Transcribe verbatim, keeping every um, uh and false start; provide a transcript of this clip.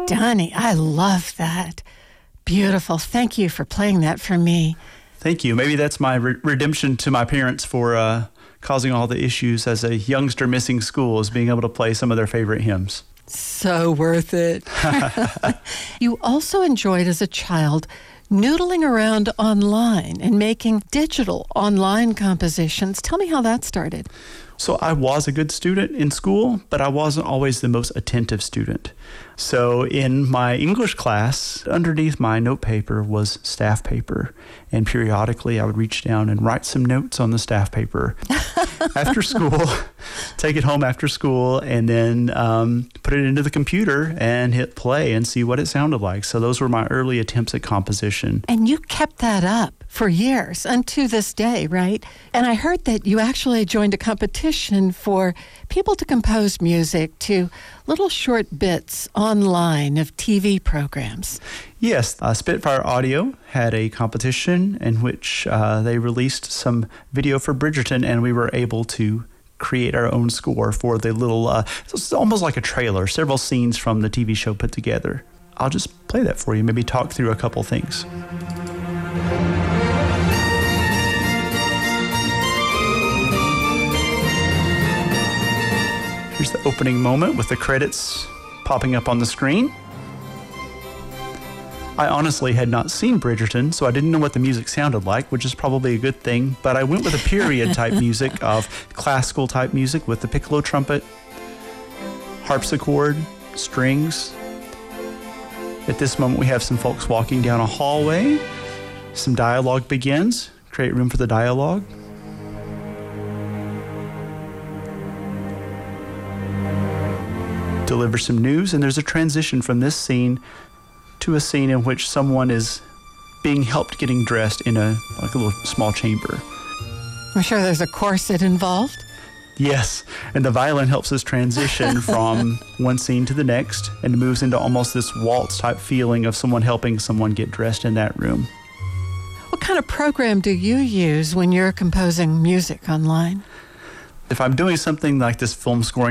stunning. I love that. Beautiful. Thank you for playing that for me. Thank you. Maybe that's my re- redemption to my parents for uh, causing all the issues as a youngster missing school, is being able to play some of their favorite hymns. So worth it. You also enjoyed as a child noodling around online and making digital online compositions. Tell me how that started. So I was a good student in school, but I wasn't always the most attentive student. So in my English class, underneath my note paper was staff paper. And periodically I would reach down and write some notes on the staff paper after school, take it home after school, and then um, put it into the computer and hit play and see what it sounded like. So those were my early attempts at composition. And you kept that up for years and to this day, right? And I heard that you actually joined a competition for people to compose music to little short bits online of T V programs. Yes, uh, Spitfire Audio had a competition in which uh, they released some video for Bridgerton, and we were able to create our own score for the little, uh, it's almost like a trailer, several scenes from the T V show put together. I'll just play that for you, maybe talk through a couple things. Here's the opening moment with the credits popping up on the screen. I honestly had not seen Bridgerton, so I didn't know what the music sounded like, which is probably a good thing, but I went with a period type music of classical type music with the piccolo trumpet, harpsichord, strings. At this moment we have some folks walking down a hallway. Some dialogue begins. Create room for the dialogue. Deliver some news, and there's a transition from this scene to a scene in which someone is being helped getting dressed in a like a little small chamber. I'm sure there's a corset involved. Yes, and the violin helps us transition from one scene to the next and moves into almost this waltz type feeling of someone helping someone get dressed in that room. What kind of program do you use when you're composing music online? If I'm doing something like this film scoring